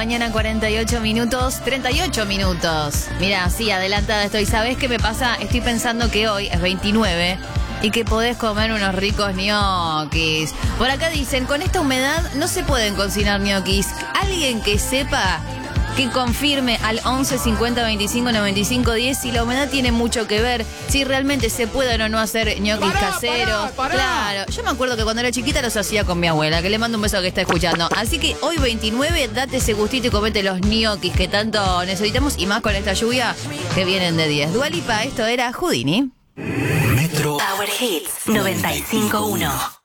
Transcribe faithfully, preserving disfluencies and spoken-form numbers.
mañana, cuarenta y ocho minutos, treinta y ocho minutos. Mira, sí, adelantada estoy. ¿Sabés qué me pasa? Estoy pensando que hoy es veintinueve y que podés comer unos ricos ñoquis. Por acá dicen, con esta humedad no se pueden cocinar ñoquis. Alguien que sepa, que confirme al once cincuenta veinticinco noventa y cinco diez si la humedad tiene mucho que ver, si realmente se pueden o no hacer ñoquis Pará, caseros. pará, pará. Claro, yo me acuerdo que cuando era chiquita los hacía con mi abuela, que le mando un beso que está escuchando. Así que hoy veintinueve, date ese gustito y comete los ñoquis que tanto necesitamos, y más con esta lluvia que vienen de diez. Dua Lipa, esto era Houdini. Metro Power Hits noventa y cinco uno.